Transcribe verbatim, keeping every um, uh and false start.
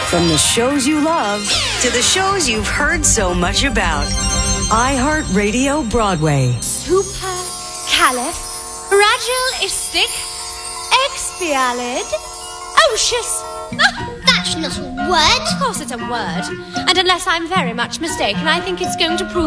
From the shows you love to the shows you've heard so much about. iHeartRadio Broadway. Supercalifragilisticexpialidocious. That's not a word. Of course it's a word. And unless I'm very much mistaken, I think it's going to prove